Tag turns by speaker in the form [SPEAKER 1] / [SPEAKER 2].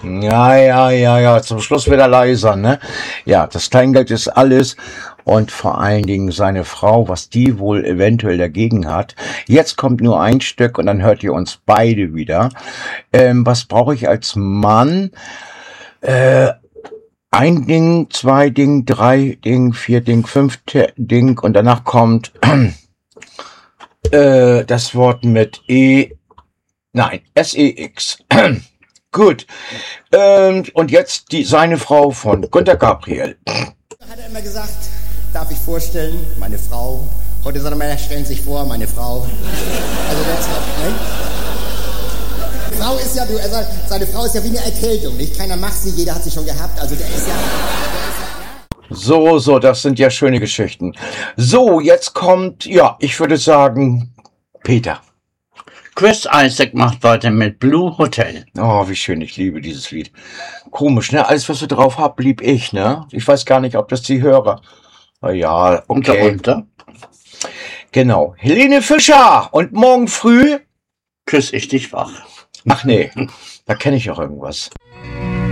[SPEAKER 1] Ja, ja, ja, ja. Zum Schluss wird er leiser, ne? Ja, das Kleingeld ist alles. Und vor allen Dingen seine Frau, was die wohl eventuell dagegen hat. Jetzt kommt nur ein Stück und dann hört ihr uns beide wieder. Was brauche ich als Mann? Äh, ein Ding, zwei Ding, drei Ding, vier Ding, fünf Ding und danach kommt das Wort mit SEX. Gut. Und jetzt seine Frau von Günter Gabriel.
[SPEAKER 2] Hat er immer gesagt, darf ich vorstellen, meine Frau. Heute sagt er mal, stellen Sie sich vor, meine Frau. Also das, ne? Frau ist ja, seine Frau ist ja wie eine Erkältung, nicht? Keiner macht sie, jeder hat sie schon gehabt. Also der ist ja.
[SPEAKER 1] So, das sind ja schöne Geschichten. So, jetzt kommt, ja, ich würde sagen, Peter.
[SPEAKER 3] Chris Isaak macht weiter mit Blue Hotel.
[SPEAKER 1] Oh, wie schön, ich liebe dieses Lied. Komisch, ne? Alles, was wir drauf haben, lieb ich, ne? Ich weiß gar nicht, ob das die Hörer. Na ja, okay.
[SPEAKER 3] Unter.
[SPEAKER 1] Genau. Helene Fischer und morgen früh
[SPEAKER 3] küss ich dich wach.
[SPEAKER 1] Ach nee, da kenne ich auch irgendwas.